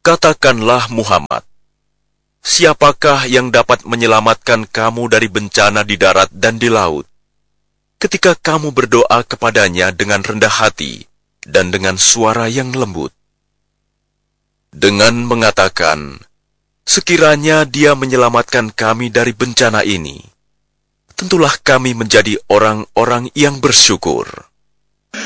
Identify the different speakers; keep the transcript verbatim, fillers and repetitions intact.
Speaker 1: Katakanlah Muhammad, siapakah yang dapat menyelamatkan kamu dari bencana di darat dan di laut? Ketika kamu berdoa kepadanya dengan rendah hati dan dengan suara yang lembut. Dengan mengatakan, sekiranya dia menyelamatkan kami dari bencana ini, tentulah kami menjadi orang-orang yang bersyukur.